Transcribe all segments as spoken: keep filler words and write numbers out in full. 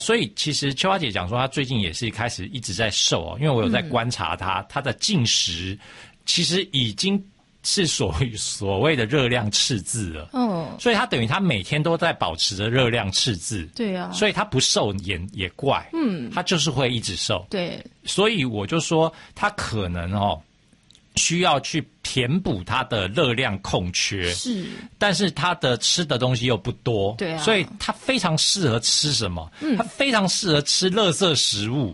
所以其实秋华姐讲说，她最近也是开始一直在瘦哦，因为我有在观察她，她、嗯、的进食其实已经是所谓所谓的热量赤字了。嗯，所以她等于她每天都在保持着热量赤字。 对啊， 所以她不瘦也也怪。嗯，她就是会一直瘦。 对， 所以我就说她可能哦。需要去填补它的热量空缺， 是，但是它的吃的东西又不多， 对啊， 所以它非常适合吃什么？嗯，它非常适合吃垃圾食物。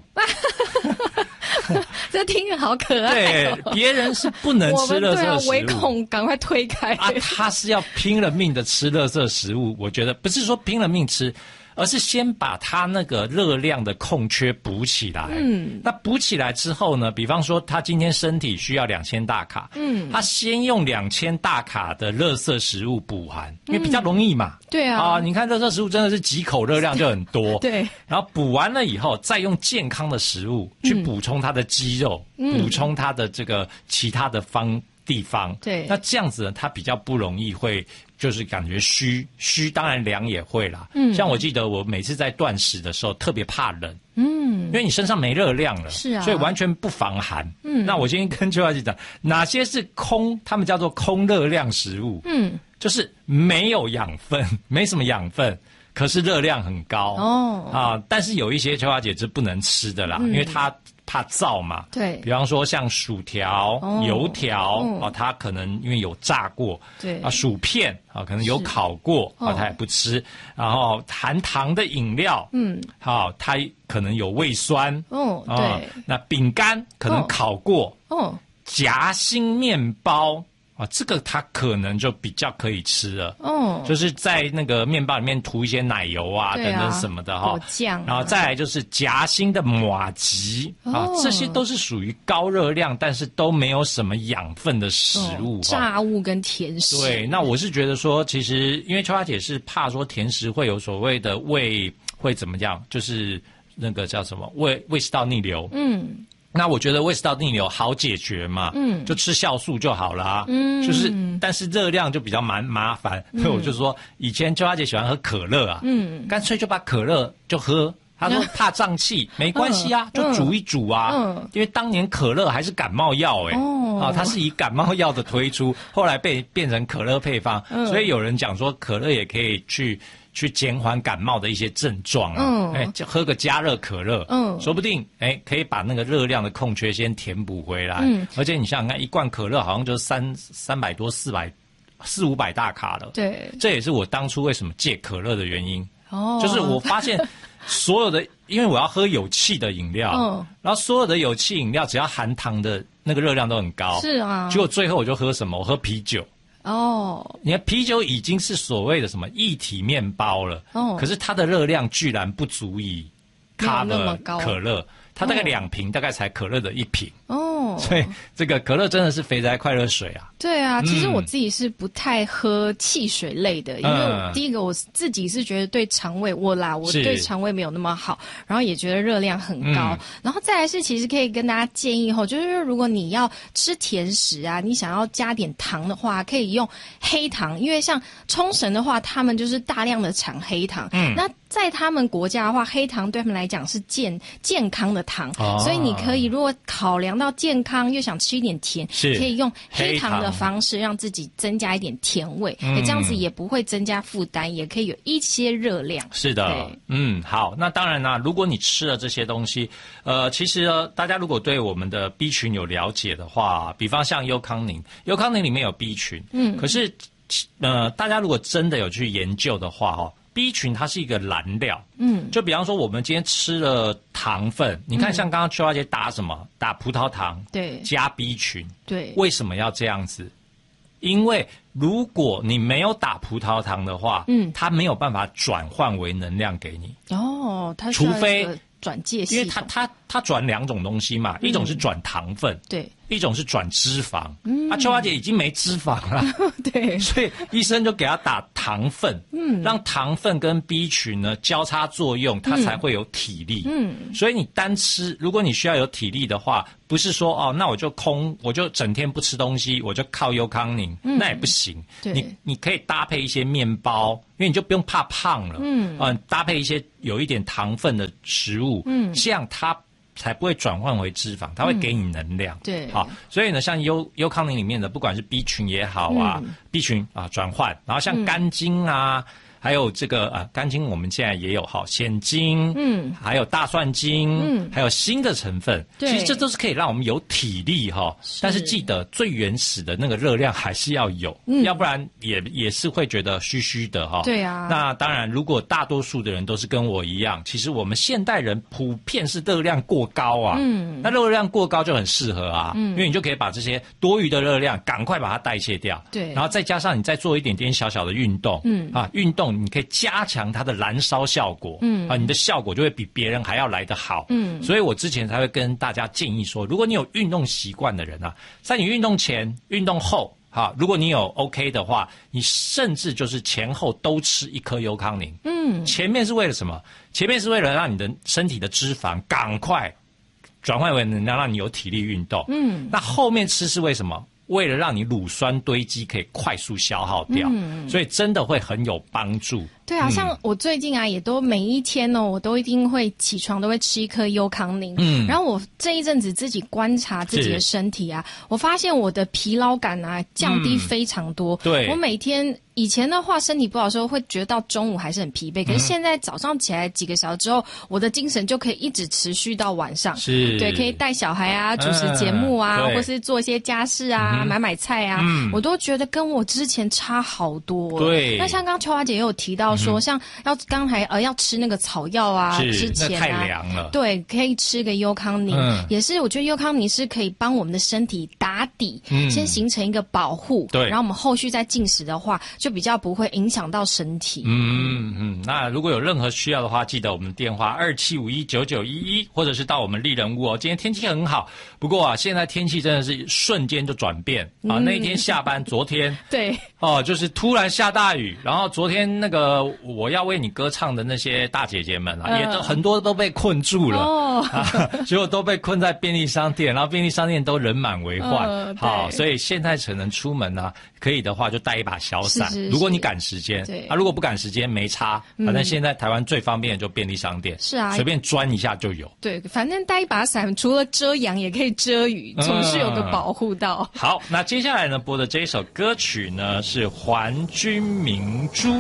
这听着好可爱、 哦。对，别人是不能吃垃圾食物， 我唯恐赶快推开啊！他是要拼了命的吃垃圾食物，我觉得不是说拼了命吃。而是先把它那个热量的空缺补起来。嗯，那补起来之后呢？比方说，他今天身体需要两千大卡，嗯，他先用两千大卡的垃圾食物补含，因为比较容易嘛。 嗯、对啊， 啊，你看垃圾食物真的是几口热量就很多。 对， 然后补完了以后，再用健康的食物去补充它的肌肉，嗯、补充它的这个其他的方地方。 对， 那这样子呢，它比较不容易会。就是感觉虚虚，当然凉也会啦。嗯，像我记得我每次在断食的时候特别怕冷，嗯，因为你身上没热量了， 是啊， 所以完全不防寒。嗯，那我今天跟邱小姐讲，哪些是空，他们叫做空热量食物，嗯，就是没有养分，没什么养分。可是热量很高哦啊，但是有一些秋华姐是不能吃的啦，嗯、因为它怕燥嘛。 对， 比方说像薯条、哦、油条、嗯、啊，它可能因为有炸过。 对啊，薯片啊，可能有烤过啊，它也不吃。然后含糖的饮料，嗯，好、啊，它可能有胃酸。 哦，对。 啊、那饼干可能烤过。哦，夹心面包。啊，这个它可能就比较可以吃了，哦，就是在那个面包里面涂一些奶油啊，啊等等什么的哈， 果酱、啊， 然后再来就是夹心的麻糬、哦、啊，这些都是属于高热量，但是都没有什么养分的食物，哦、 炸物跟甜食。 对，那我是觉得说，其实因为秋花姐是怕说甜食会有所谓的胃会怎么样，就是那个叫什么胃胃食道逆流，嗯。那我觉得胃食道逆流好解决嘛，嗯，就吃酵素就好啦，嗯，就是但是热量就比较蛮麻烦，所以我就说以前秋花姐喜欢喝可乐啊，嗯，干脆就把可乐就喝。她说怕胀气，没关系啊，就煮一煮啊，嗯，因为当年可乐还是感冒药哎、欸，哦，啊，它是以感冒药的推出，后来被变成可乐配方，嗯，所以有人讲说可乐也可以去。去减缓感冒的一些症状啊，嗯，哎，就喝个加热可乐，嗯，说不定哎可以把那个热量的空缺先填补回来，嗯，而且你想想看，一罐可乐好像就三三百多、四百、四五百大卡了， 对， 这也是我当初为什么戒可乐的原因，哦，就是我发现所有的，因为我要喝有气的饮料，嗯，然后所有的有气饮料只要含糖的那个热量都很高， 是啊， 结果最后我就喝什么？我喝啤酒。哦，你看啤酒已经是所谓的什么液体面包了，哦，可是它的热量居然不足以 cover 可乐，它大概两瓶，大概才可乐的一瓶。哦，所以这个可乐真的是肥宅快乐水啊。 对啊，其实我自己是不太喝汽水类的，嗯、因为我第一个我自己是觉得对肠胃我啦，我对肠胃没有那么好，然后也觉得热量很高，嗯、然后再来是其实可以跟大家建议吼，就是如果你要吃甜食啊，你想要加点糖的话，可以用黑糖，因为像冲绳的话，他们就是大量的产黑糖，嗯，那在他们国家的话，黑糖对他们来讲是健健康的糖，哦、所以你可以如果考量到健康又想吃一点甜，可以用黑糖的方式让自己增加一点甜味，嗯、这样子也不会增加负担，也可以有一些热量。 是的，嗯，好，那当然啦，如果你吃了这些东西，呃，其实呢，大家如果对我们的 B 群有了解的话，比方像优康宁，优康宁里面有 B 群，嗯，可是呃，大家如果真的有去研究的话，哦。B 群它是一个燃料，嗯，就比方说我们今天吃了糖分，你看像刚刚邱小姐打什么？打葡萄糖， 对， 加 B 群， 对， 为什么要这样子？因为如果你没有打葡萄糖的话，嗯，它没有办法转换为能量给你。 哦，它除非转介系统， 因为它它它转两种东西嘛，嗯、一种是转糖分， 对。 一种是转脂肪，嗯，啊，秋华姐已经没脂肪了， 对， 所以医生就给她打糖。 糖分，嗯，让糖分跟 B 群呢交叉作用，它才会有体力。嗯，所以你单吃，如果你需要有体力的话，不是说哦，那我就空，我就整天不吃东西，我就靠优康宁，嗯、那也不行。你你可以搭配一些面包，因为你就不用怕胖了。嗯，呃，搭配一些有一点糖分的食物，嗯，这样它才不会转换为脂肪，它会给你能量。嗯、 对， 好，所以呢，像优优康宁里面的，不管是 B 群也好啊、嗯、，B 群啊转换，然后像肝精啊。嗯还有这个呃，肝精我们现在也有哈，鲜精，嗯，还有大蒜精，嗯，还有新的成分，其实这都是可以让我们有体力哈。但是记得最原始的那个热量还是要有，嗯、要不然也也是会觉得虚虚的哈。 对啊。 那当然，如果大多数的人都是跟我一样，其实我们现代人普遍是热量过高啊。嗯。那热量过高就很适合啊，嗯，因为你就可以把这些多余的热量赶快把它代谢掉。 对。 然后再加上你再做一点点小小的运动，嗯啊，运动。你可以加强它的燃烧效果，嗯啊，你的效果就会比别人还要来得好，嗯，所以我之前才会跟大家建议说，如果你有运动习惯的人啊，在你运动前、运动后，哈，如果你有 OK 的话，你甚至就是前后都吃一颗优康宁，嗯，前面是为了什么？前面是为了让你的身体的脂肪赶快转换为能量，让你有体力运动，嗯，那后面吃是为什么？为了让你乳酸堆积可以快速消耗掉，嗯、所以真的会很有帮助。 对啊，嗯、像我最近啊，也都每一天哦，我都一定会起床都会吃一颗优康宁。嗯，然后我这一阵子自己观察自己的身体啊，我发现我的疲劳感啊降低非常多。嗯、对，我每天以前的话身体不好的时候会觉得到中午还是很疲惫，可是现在早上起来几个小时之后，我的精神就可以一直持续到晚上。 是， 对，可以带小孩啊，主持节目啊，嗯、或是做一些家事啊，嗯、买买菜啊，嗯、我都觉得跟我之前差好多。 对， 那像刚刚秋华姐也有提到。说像要刚才呃要吃那个草药啊，之前啊， 太凉了， 对，可以吃个优康宁，嗯、也是我觉得优康宁是可以帮我们的身体打底，嗯、先形成一个保护，对，然后我们后续再进食的话，就比较不会影响到身体。 嗯嗯，那如果有任何需要的话，记得我们电话二七五一九九一一，或者是到我们丽人屋哦。今天天气很好，不过啊，现在天气真的是瞬间就转变啊。嗯、那一天下班，昨天对哦，就是突然下大雨，然后昨天那个。我要为你歌唱的那些大姐姐们啊，呃、也都很多都被困住了，哦啊、结果都被困在便利商店，然后便利商店都人满为患。呃、好，所以现在可能出门呢、啊，可以的话就带一把小伞，是是是如果你赶时间，啊，如果不赶时间没差，反正现在台湾最方便的就便利商店，是啊，随便钻一下就有。 对，反正带一把伞，除了遮阳也可以遮雨，总是有个保护到。 好，那接下来呢播的这一首歌曲呢是《还君明珠》。